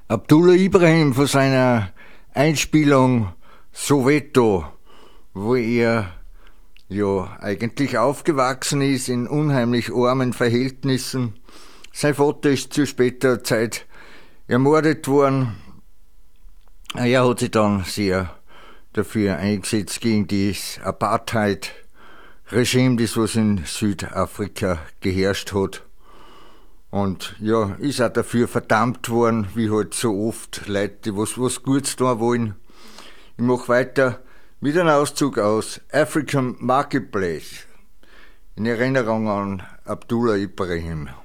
Abdullah Ibrahim von seiner Einspielung Soweto, wo er ja eigentlich aufgewachsen ist in unheimlich armen Verhältnissen. Sein Vater ist zu später Zeit ermordet worden. Er hat sich dann sehr dafür eingesetzt gegen das Apartheid-Regime, das was in Südafrika geherrscht hat. Und ja, ist auch dafür verdammt worden, wie halt so oft Leute, die was Gutes tun wollen. Ich mache weiter mit einem Auszug aus African Marketplace in Erinnerung an Abdullah Ibrahim.